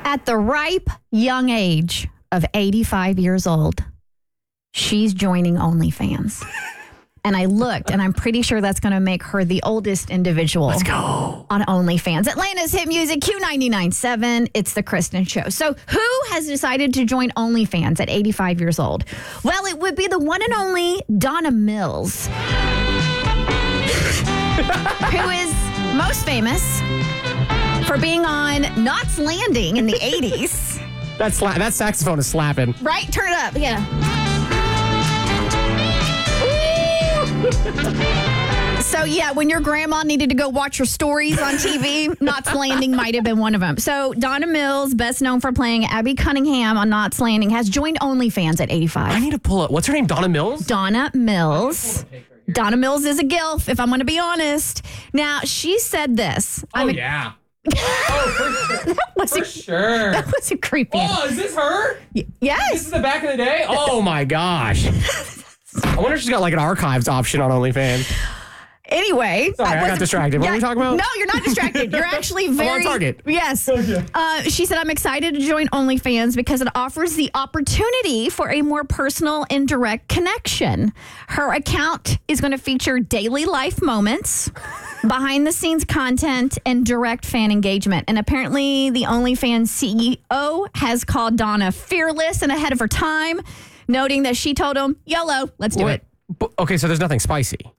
At the ripe young age of 85 years old, she's joining OnlyFans. And I looked, and I'm pretty sure that's going to make her the oldest individual on OnlyFans. Atlanta's hit music, Q99.7. It's the Kristen Show. So who has decided to join OnlyFans at 85 years old? Well, it would be the one and only Donna Mills, who is most famous for being on Knots Landing in the 80s. That saxophone is slapping. Right? Turn it up. Yeah. So, yeah, when your grandma needed to go watch her stories on TV, Knots Landing might have been one of them. So, Donna Mills, best known for playing Abby Cunningham on Knots Landing, has joined OnlyFans at 85. I need to pull up. What's her name? Donna Mills? Donna Mills. Donna Mills is a gilf, if I'm going to be honest. Now, she said this. Yeah. For sure. That was a creepy. Oh, is this her? Yes. This is the back of the day? Oh, my gosh. I wonder if she's got like an archives option on OnlyFans. Anyway. Sorry, I got distracted. What were we talking about? No, you're not distracted. You're actually very... I'm on target. Yes. Okay. She said, I'm excited to join OnlyFans because it offers the opportunity for a more personal and direct connection. Her account is going to feature daily life moments, behind-the-scenes content, and direct fan engagement. And apparently, the OnlyFans CEO has called Donna fearless and ahead of her time, noting that she told him, YOLO, let's do it. Okay, so there's nothing spicy.